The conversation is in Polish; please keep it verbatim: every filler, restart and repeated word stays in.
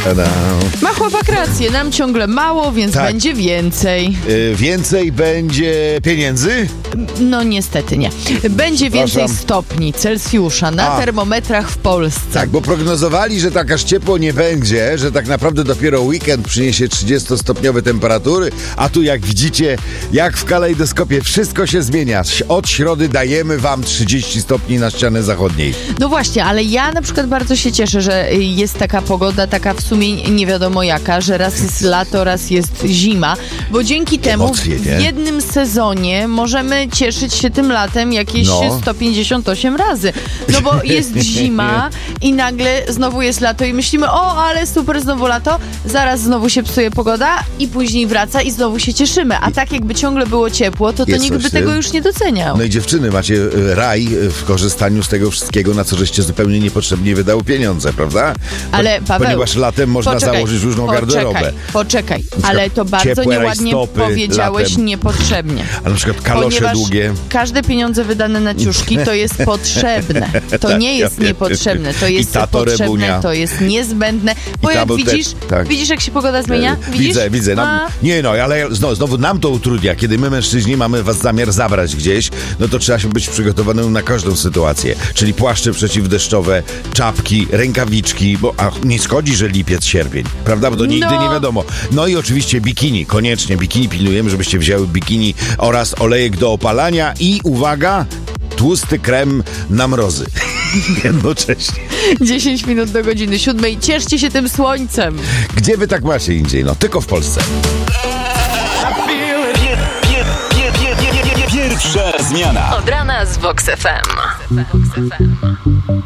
Ta-da. Ma chłopak rację, nam ciągle mało, więc Tak. będzie więcej. Yy, więcej będzie pieniędzy? No niestety nie. Będzie więcej Przepraszam. stopni Celsjusza na A. termometrach w Polsce. Tak, bo prognozowali, że tak aż ciepło nie będzie, że tak naprawdę dopiero weekend przyniesie trzydziestostopniowe temperatury, a tu jak widzicie, jak w kalejdoskopie wszystko się zmienia. Od środy dajemy wam trzydzieści stopni na ścianie zachodniej. No właśnie, ale ja na przykład bardzo się cieszę, że jest taka pogoda, taka w sumie nie wiadomo jaka, że raz jest lato, raz jest zima, bo dzięki temu Emocje, w nie? jednym sezonie możemy cieszyć się tym latem jakieś No. sto pięćdziesiąt osiem razy. No bo jest zima i nagle znowu jest lato i myślimy, o, ale super, znowu lato, zaraz znowu się psuje pogoda i później wraca i znowu się cieszymy. A tak jakby ciągle było ciepło, to, to Jest nikt coś, by tego nie? już nie doceniał. No i dziewczyny, macie e, raj e, w korzystaniu z tego wszystkiego, na co żeście zupełnie niepotrzebnie wydały pieniądze, prawda? Po, Ale Paweł, ponieważ latem można poczekaj, założyć różną poczekaj, garderobę. Poczekaj, przykład ale to bardzo ciepłe nieładnie rajstopy powiedziałeś latem. niepotrzebnie. A na przykład kalosze Ponieważ długie. każde pieniądze wydane na ciuszki to jest potrzebne. To Tak, nie jest ja wiem. niepotrzebne, to jest I tato potrzebne, Rebunia. to jest niezbędne. Bo I jak tato widzisz, też, tak. widzisz jak się pogoda zmienia? E, Widzisz? Widzę, widzę. Nam, A, nie no, ale znowu, znowu nam to utrudnia. Kiedy my mężczyźni mamy was zamiar zabrać gdzieś, no to trzeba się być przygotowanym na każdą sytuację. Czyli płaszcze przeciwdeszczowe, czapki, rękawiczki, bo a, nie szkodzi, że lipiec, sierpień, prawda? Bo to nigdy No. nie wiadomo. No i oczywiście bikini, koniecznie bikini pilnujemy, żebyście wzięły bikini oraz olejek do opalania i uwaga, tłusty krem na mrozy. Jednocześnie. dziesięć minut do godziny siódmej. Cieszcie się tym słońcem. Gdzie wy tak macie indziej? No tylko w Polsce. Pierwsza zmiana. Od rana z Vox F M.